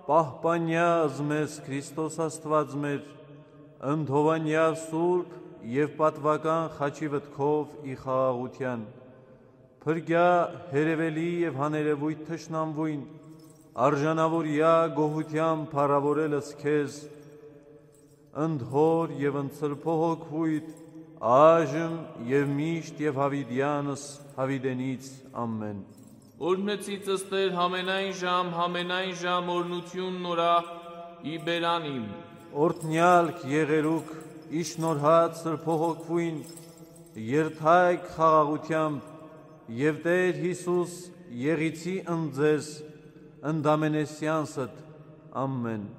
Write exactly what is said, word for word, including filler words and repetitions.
պահպանյազ մեզ Քրիստոս Աստված մեր, ընդհովանյա սուրբ և պատվական խաչի վտքով ի խաղաղության, փրկյա հերևելի և հաներևույթ թշնամվույն, արժանավորյա գոհության փառավորելս քեզ, ընդհոր և ընծրփող հոգվույթ, այժմ և միշտ և հավիդյանս հավիդենից ամեն։ Օրհնեցի ծստեր համենայն ժամ, համենայն ժամ օրնություն նորա ի բերանիմ։ Օրհնյալք եղերուք իշնորհած սրբող հոգվույն, երթայք խաղաղությամբ և Տեր Հիսուս եղիցի ընդ ձեզ ընդամենեսյանսդ ամեն։